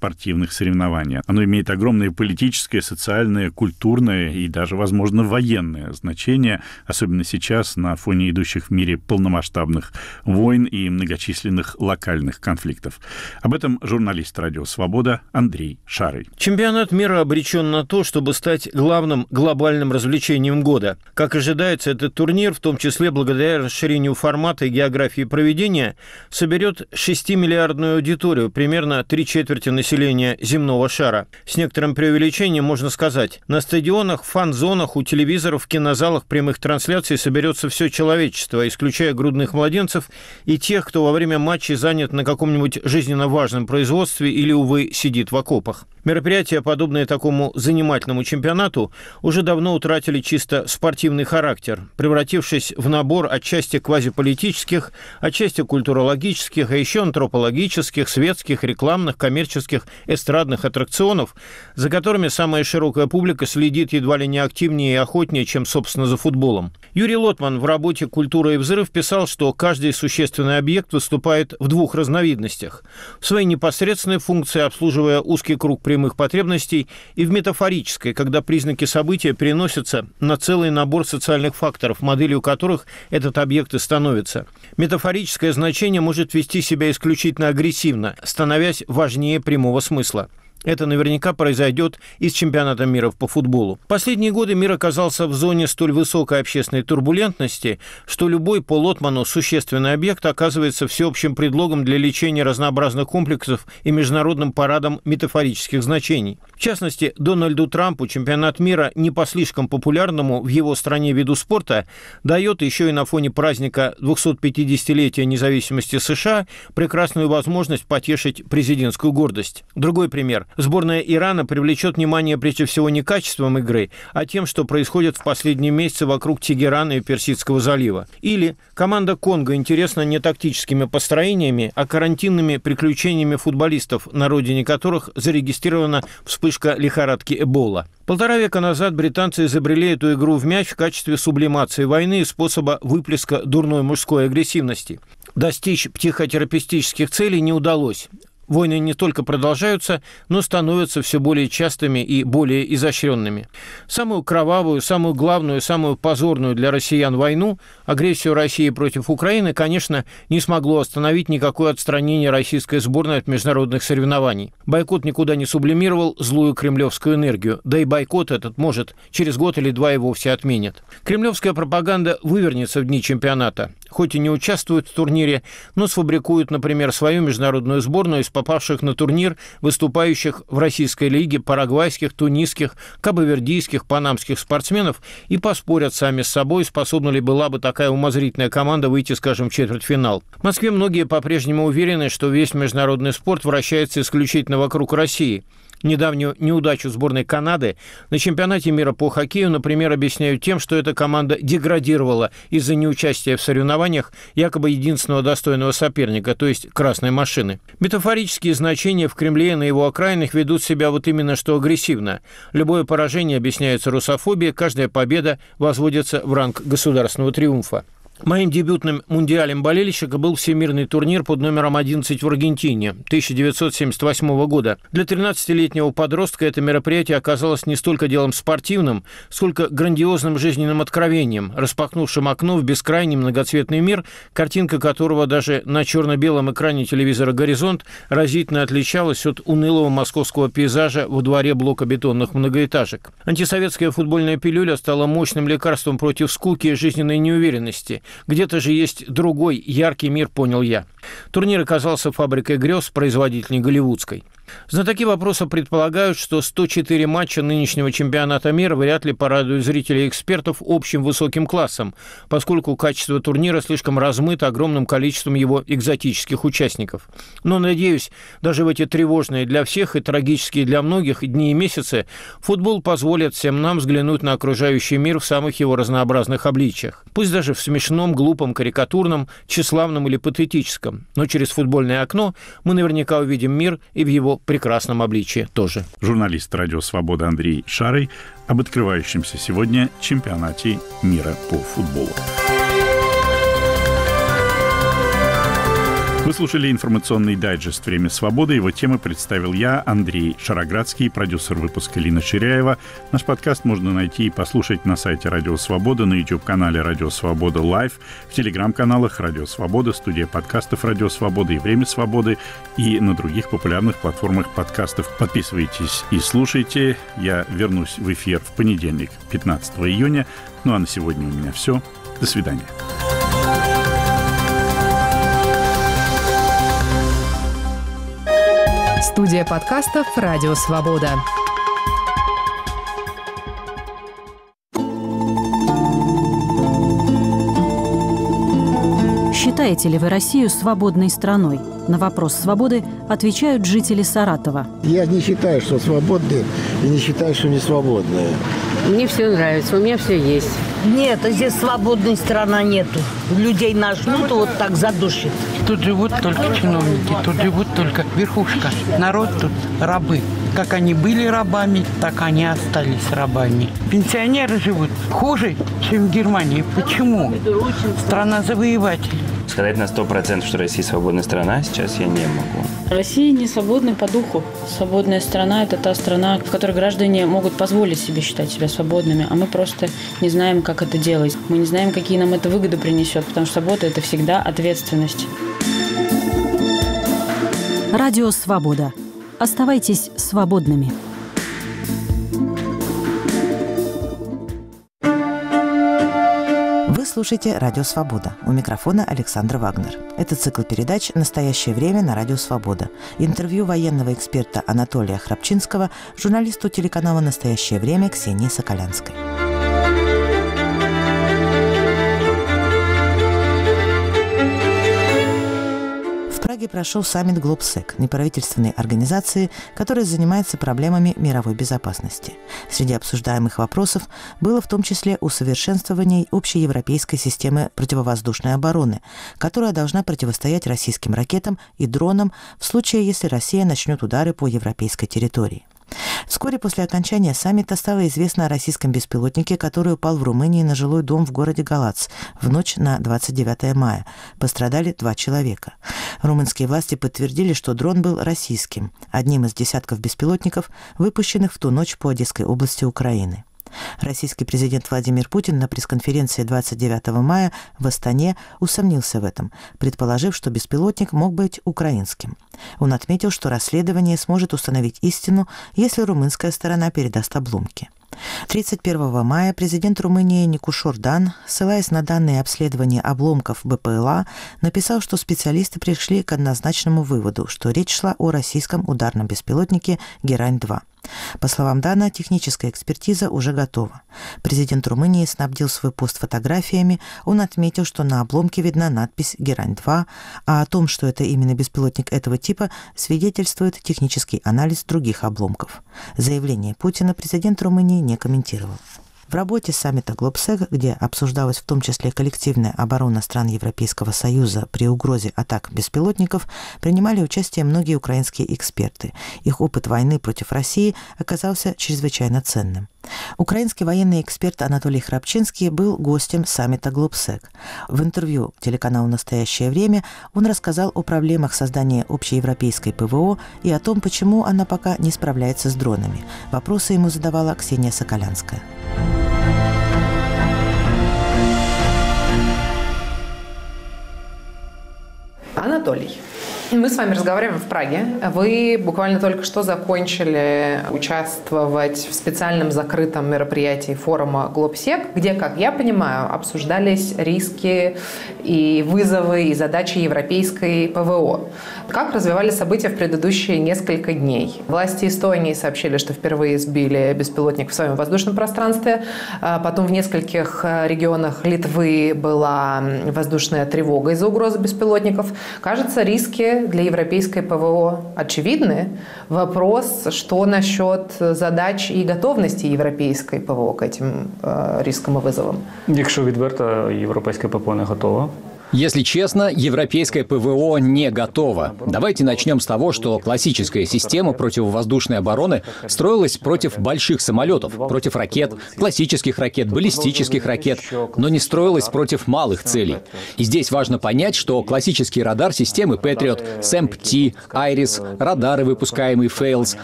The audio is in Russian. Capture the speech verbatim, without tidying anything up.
спортивных соревнований. Оно имеет огромное политическое, социальное, культурное и даже, возможно, военное значение, особенно сейчас на фоне идущих в мире полномасштабных войн и многочисленных локальных конфликтов. Об этом журналист «Радио Свобода» Андрей Шарый. Чемпионат мира обречен на то, чтобы стать главным глобальным развлечением года. Как ожидается, этот турнир, в том числе благодаря расширению формата и географии проведения, соберет шестимиллиардную аудиторию, примерно три четверти населения земного шара. С некоторым преувеличением можно сказать, на стадионах, фан-зонах, у телевизоров, в кинозалах прямых трансляций соберется все человечество, исключая грудных младенцев и тех, кто во время матчей занят на каком-нибудь жизненно важном производстве или, увы, сидит в окопах. Мероприятия, подобные такому занимательному чемпионату, уже давно утратили чисто спортивный характер, превратившись в набор отчасти квазиполитических, отчасти культурологических, а еще антропологических, светских, рекламных, коммерческих, эстрадных аттракционов, за которыми самая широкая публика следит едва ли не активнее и охотнее, чем, собственно, за футболом. Юрий Лотман в работе «Культура и взрыв» писал, что каждый существенный объект выступает в двух разновидностях. В своей непосредственной функции, обслуживая узкий круг прямых потребностей, и в метафорической, когда признаки события переносятся на целый набор социальных факторов, моделью которых этот объект и становится. Метафорическое значение может вести себя исключительно агрессивно, становясь важнее прямого смысла. Это наверняка произойдет и с чемпионатом мира по футболу. Последние годы мир оказался в зоне столь высокой общественной турбулентности, что любой по Лотману существенный объект оказывается всеобщим предлогом для лечения разнообразных комплексов и международным парадом метафорических значений. В частности, Дональду Трампу чемпионат мира, не по слишком популярному в его стране виду спорта, дает еще и на фоне праздника двухсотпятидесятилетия независимости США прекрасную возможность потешить президентскую гордость. Другой пример. Сборная Ирана привлечет внимание прежде всего не качеством игры, а тем, что происходит в последние месяцы вокруг Тегерана и Персидского залива. Или команда Конго интересна не тактическими построениями, а карантинными приключениями футболистов, на родине которых зарегистрирована вспышка лихорадки Эбола. Полтора века назад британцы изобрели эту игру в мяч в качестве сублимации войны и способа выплеска дурной мужской агрессивности. Достичь психотерапевтических целей не удалось. Войны не только продолжаются, но становятся все более частыми и более изощренными. Самую кровавую, самую главную, самую позорную для россиян войну, агрессию России против Украины, конечно, не смогло остановить никакое отстранение российской сборной от международных соревнований. Бойкот никуда не сублимировал злую кремлевскую энергию, да и бойкот этот, может, через год или два и вовсе отменят. Кремлевская пропаганда вывернется в дни чемпионата. Хоть и не участвует в турнире, но сфабрикует, например, свою международную сборную из попавших на турнир выступающих в российской лиге парагвайских, тунисских, кабовердийских, панамских спортсменов и поспорят сами с собой, способна ли была бы такая умозрительная команда выйти, скажем, в четвертьфинал. В Москве многие по-прежнему уверены, что весь международный спорт вращается исключительно вокруг России. Недавнюю неудачу сборной Канады на чемпионате мира по хоккею, например, объясняют тем, что эта команда деградировала из-за неучастия в соревнованиях якобы единственного достойного соперника, то есть красной машины. Метафорические значения в Кремле и на его окраинах ведут себя вот именно что агрессивно. Любое поражение объясняется русофобией, каждая победа возводится в ранг государственного триумфа. Моим дебютным мундиалем болельщика был всемирный турнир под номером одиннадцать в Аргентине тысяча девятьсот семьдесят восьмого года. Для тринадцатилетнего подростка это мероприятие оказалось не столько делом спортивным, сколько грандиозным жизненным откровением, распахнувшим окно в бескрайний многоцветный мир, картинка которого даже на черно-белом экране телевизора «Горизонт» разительно отличалась от унылого московского пейзажа во дворе блока бетонных многоэтажек. Антисоветская футбольная пилюля стала мощным лекарством против скуки и жизненной неуверенности. Где-то же есть другой яркий мир, понял я. Турнир оказался фабрикой грез, производительной голливудской. Знатоки вопроса предполагают, что сто четыре матча нынешнего чемпионата мира вряд ли порадуют зрителей и экспертов общим высоким классом, поскольку качество турнира слишком размыто огромным количеством его экзотических участников. Но, надеюсь, даже в эти тревожные для всех и трагические для многих дни и месяцы футбол позволит всем нам взглянуть на окружающий мир в самых его разнообразных обличиях. Пусть даже в смешном, глупом, карикатурном, тщеславном или патетическом, но через футбольное окно мы наверняка увидим мир и в его прекрасном обличии тоже. Журналист «Радио Свобода» Андрей Шарый об открывающемся сегодня чемпионате мира по футболу. Вы слушали информационный дайджест «Время свободы». Его темы представил я, Андрей Шароградский, продюсер выпуска Лина Ширяева. Наш подкаст можно найти и послушать на сайте Радио Свобода, на YouTube-канале Радио Свобода Лайв, в телеграм-каналах Радио Свобода, студия подкастов Радио Свобода и Время свободы и на других популярных платформах подкастов. Подписывайтесь и слушайте. Я вернусь в эфир в понедельник, пятнадцатого июня. Ну а на сегодня у меня все. До свидания. Студия подкастов «Радио Свобода». Считаете ли вы Россию свободной страной? На вопрос свободы отвечают жители Саратова. Я не считаю, что свободные, и не считаю, что не свободные. Мне все нравится, у меня все есть. Нет, здесь свободной страны нету. Людей нажмут, вот так задушит. Тут живут только чиновники, тут живут только верхушка. Народ тут рабы. Как они были рабами, так они остались рабами. Пенсионеры живут хуже, чем в Германии. Почему? Страна завоевателей. Сказать на сто процентов, что Россия свободная страна, сейчас я не могу. Россия не свободна по духу. Свободная страна – это та страна, в которой граждане могут позволить себе считать себя свободными, а мы просто не знаем, как это делать. Мы не знаем, какие нам это выгоды принесет, потому что свобода – это всегда ответственность. Радио Свобода. Оставайтесь свободными. Вы слушаете «Радио Свобода». У микрофона Александра Вагнер. Это цикл передач «Настоящее время» на Радио Свобода. Интервью военного эксперта Анатолия Храпчинского журналисту телеканала «Настоящее время» Ксении Соколянской. В Праге прошел саммит Глобсек, неправительственной организации, которая занимается проблемами мировой безопасности. Среди обсуждаемых вопросов было в том числе усовершенствование общеевропейской системы противовоздушной обороны, которая должна противостоять российским ракетам и дронам в случае, если Россия начнет удары по европейской территории. Вскоре после окончания саммита стало известно о российском беспилотнике, который упал в Румынии на жилой дом в городе Галац в ночь на двадцать девятое мая. Пострадали два человека. Румынские власти подтвердили, что дрон был российским, одним из десятков беспилотников, выпущенных в ту ночь по Одесской области Украины. Российский президент Владимир Путин на пресс-конференции двадцать девятого мая в Астане усомнился в этом, предположив, что беспилотник мог быть украинским. Он отметил, что расследование сможет установить истину, если румынская сторона передаст обломки. тридцать первого мая президент Румынии Никуш Ордан, ссылаясь на данные обследования обломков БПЛА, написал, что специалисты пришли к однозначному выводу, что речь шла о российском ударном беспилотнике Герань-два. По словам Дана, техническая экспертиза уже готова. Президент Румынии снабдил свой пост фотографиями. Он отметил, что на обломке видна надпись «Герань-два», а о том, что это именно беспилотник этого типа, свидетельствует технический анализ других обломков. Заявление Путина президент Румынии не комментировал. В работе саммита Глобсек, где обсуждалась в том числе коллективная оборона стран Европейского Союза при угрозе атак беспилотников, принимали участие многие украинские эксперты. Их опыт войны против России оказался чрезвычайно ценным. Украинский военный эксперт Анатолий Храпчинский был гостем саммита Глобсек. В интервью телеканалу «Настоящее время» он рассказал о проблемах создания общеевропейской ПВО и о том, почему она пока не справляется с дронами. Вопросы ему задавала Ксения Соколянская. Анатолий, мы с вами разговариваем в Праге. Вы буквально только что закончили участвовать в специальном закрытом мероприятии форума Глобсек, где, как я понимаю, обсуждались риски и вызовы и задачи европейской ПВО. Как развивались события в предыдущие несколько дней? Власти Эстонии сообщили, что впервые сбили беспилотник в своем воздушном пространстве. Потом в нескольких регионах Литвы была воздушная тревога из-за угрозы беспилотников. Кажется, риски для европейской ПВО очевидны. Вопрос, что насчет задач и готовности европейской ПВО к этим э, рискам и вызовам? Якщо відверто, європейська ППО не готова. Если честно, европейское ПВО не готово. Давайте начнем с того, что классическая система противовоздушной обороны строилась против больших самолетов, против ракет, классических ракет, баллистических ракет, но не строилась против малых целей. И здесь важно понять, что классический радар системы Patriot, сэм пи ти, Айрис, радары, выпускаемые Фейлс,